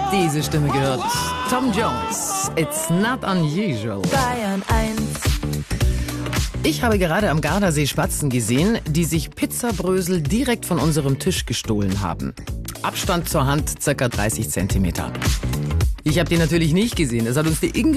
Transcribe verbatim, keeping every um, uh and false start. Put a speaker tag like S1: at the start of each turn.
S1: Diese Stimme gehört Tom Jones. It's not unusual.
S2: Bayern eins.
S1: Ich habe gerade am Gardasee Spatzen gesehen, die sich Pizzabrösel direkt von unserem Tisch gestohlen haben. Abstand zur Hand circa dreißig Zentimeter. Ich habe die natürlich nicht gesehen. Das hat uns die Ingrid